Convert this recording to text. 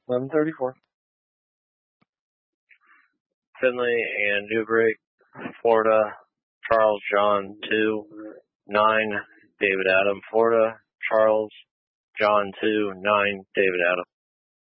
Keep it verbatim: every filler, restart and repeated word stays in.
eleven thirty-four. Finley and Newbury, Florida, Charles John two, nine, David Adam, Florida, Charles John two, nine, David Adam.